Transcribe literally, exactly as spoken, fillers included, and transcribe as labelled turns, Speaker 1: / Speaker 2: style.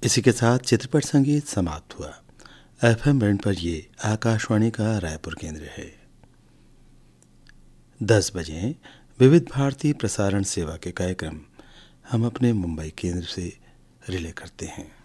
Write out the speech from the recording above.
Speaker 1: इसी के साथ चित्रपट संगीत समाप्त हुआ। एफएम बैंड पर ये आकाशवाणी का रायपुर केंद्र है। दस बजे विविध भारती प्रसारण सेवा के कार्यक्रम हम अपने मुंबई केंद्र से रिले करते हैं।